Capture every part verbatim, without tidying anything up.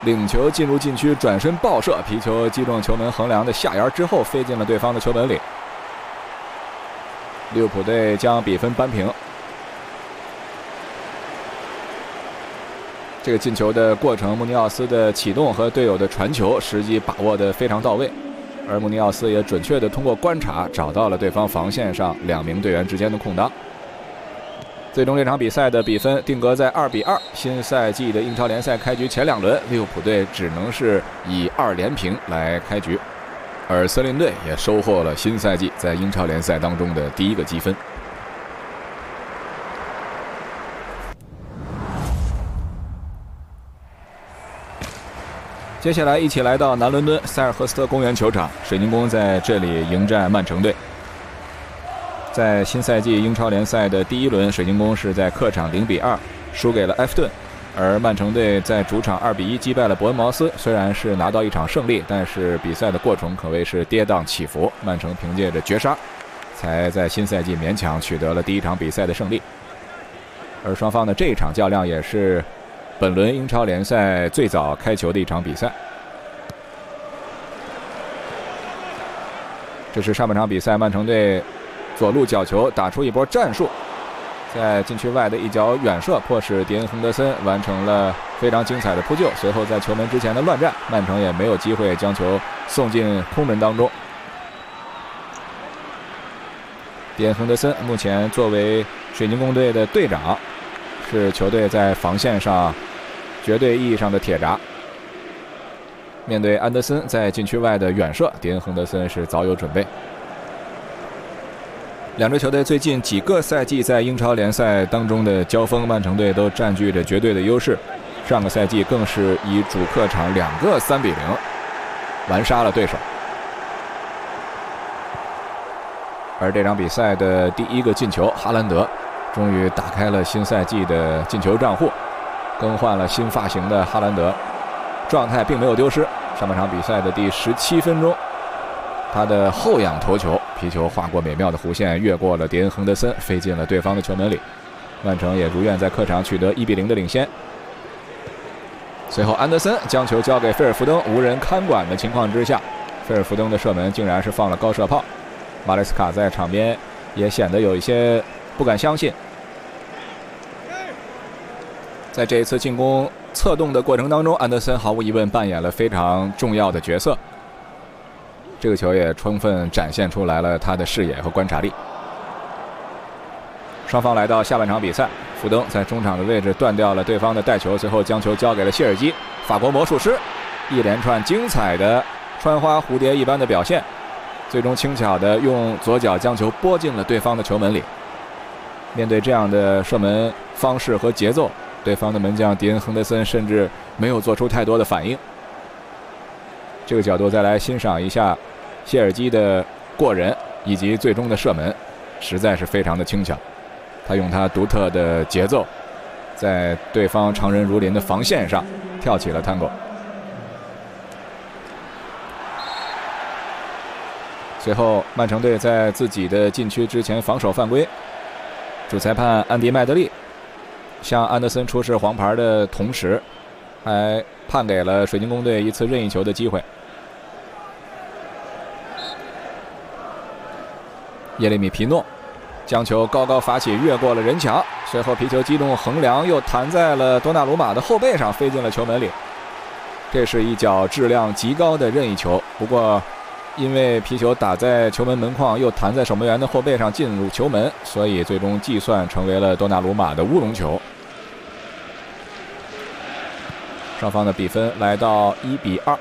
领球进入禁区，转身爆射，皮球击中球门横梁的下沿之后，飞进了对方的球门里。利物浦队将比分扳平。这个进球的过程，穆尼奥斯的启动和队友的传球时机把握得非常到位，而穆尼奥斯也准确地通过观察找到了对方防线上两名队员之间的空档。最终这场比赛的比分定格在二比二。新赛季的英超联赛开局前两轮，利物浦队只能是以二连平来开局，而森林队也收获了新赛季在英超联赛当中的第一个积分。接下来一起来到南伦敦塞尔赫斯特公园球场，水晶宫在这里迎战曼城队。在新赛季英超联赛的第一轮，水晶宫是在客场零比二输给了埃弗顿，而曼城队在主场二比一击败了伯恩茅斯。虽然是拿到一场胜利，但是比赛的过程可谓是跌宕起伏。曼城凭借着绝杀，才在新赛季勉强取得了第一场比赛的胜利。而双方的这一场较量也是本轮英超联赛最早开球的一场比赛。这是上半场比赛，曼城队左路角球打出一波战术，在禁区外的一脚远射迫使迪恩亨德森完成了非常精彩的扑救。随后在球门之前的乱战，曼城也没有机会将球送进空门当中。迪恩亨德森目前作为水晶宫队的队长，是球队在防线上绝对意义上的铁闸。面对安德森在禁区外的远射，迪恩亨德森是早有准备。两支球队最近几个赛季在英超联赛当中的交锋，曼城队都占据着绝对的优势。上个赛季更是以主客场两个三比零完杀了对手。而这场比赛的第一个进球，哈兰德终于打开了新赛季的进球账户，更换了新发型的哈兰德，状态并没有丢失。上半场比赛的第十七分钟，他的后仰头球，皮球划过美妙的弧线，越过了迪恩亨德森，飞进了对方的球门里。曼城也如愿在客场取得一比零的领先。随后安德森将球交给菲尔福登，无人看管的情况之下，菲尔福登的射门竟然是放了高射炮。马雷斯卡在场边也显得有一些不敢相信。在这一次进攻策动的过程当中，安德森毫无疑问扮演了非常重要的角色。这个球也充分展现出来了他的视野和观察力。双方来到下半场比赛，福登在中场的位置断掉了对方的带球，最后将球交给了谢尔基。法国魔术师一连串精彩的穿花蝴蝶一般的表现，最终轻巧的用左脚将球拨进了对方的球门里。面对这样的射门方式和节奏，对方的门将迪恩亨德森甚至没有做出太多的反应。这个角度再来欣赏一下谢尔基的过人以及最终的射门，实在是非常的轻巧。他用他独特的节奏，在对方常人如林的防线上跳起了探戈。随后曼城队在自己的禁区之前防守犯规，主裁判安迪麦德利向安德森出示黄牌的同时，还判给了水晶宫队一次任意球的机会。耶利米皮诺将球高高发起，越过了人墙，随后皮球击中横梁，又弹在了多纳鲁马的后背上，飞进了球门里。这是一脚质量极高的任意球，不过因为皮球打在球门门框，又弹在守门员的后背上进入球门，所以最终计算成为了多纳鲁马的乌龙球。双方的比分来到一比二。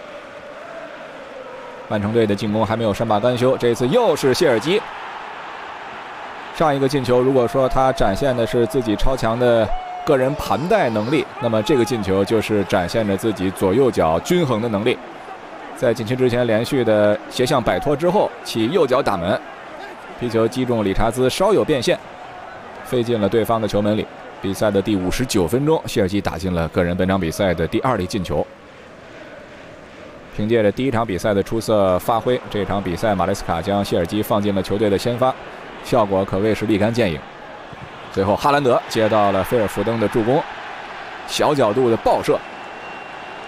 曼城队的进攻还没有善罢甘休，这次又是谢尔基。上一个进球，如果说他展现的是自己超强的个人盘带能力，那么这个进球就是展现着自己左右脚均衡的能力。在禁区之前连续的斜向摆脱之后，起右脚打门，皮球击中理查兹，稍有变线，飞进了对方的球门里。比赛的第五十九分钟，谢尔基打进了个人本场比赛的第二粒进球。凭借着第一场比赛的出色发挥，这场比赛马雷斯卡将谢尔基放进了球队的先发，效果可谓是立竿见影。最后哈兰德接到了菲尔福登的助攻，小角度的爆射